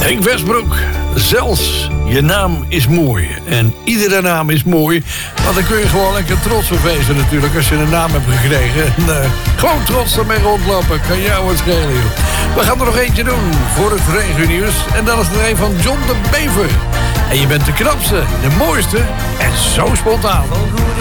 Henk Westbroek, zelfs je naam is mooi. En iedere naam is mooi. Want dan kun je gewoon lekker trots op wezen natuurlijk. Als je een naam hebt gekregen. En gewoon trots ermee rondlopen. Kan jou het schelen, joh. We gaan er nog eentje doen voor het regionieuws. En dat is er een van John de Bever. En je bent de knapste, de mooiste en zo spontaan.